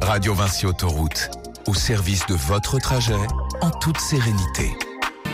Radio Vinci Autoroute, au service de votre trajet, en toute sérénité.